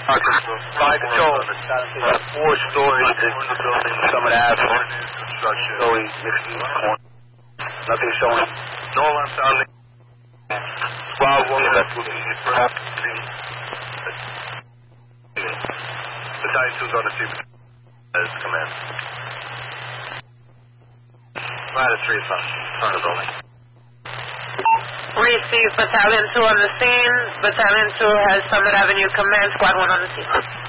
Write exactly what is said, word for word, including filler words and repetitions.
Fire control. Four stories in two buildings, some of the asphalt. Showing mixed use corn. Nothing showing. No alarms on the twelve one will be perhaps Battalion two's on the scene as command. Ladder three is on front of the building. Receive Battalion two on the scene. Battalion two has Summit Avenue command. Squad one on the scene.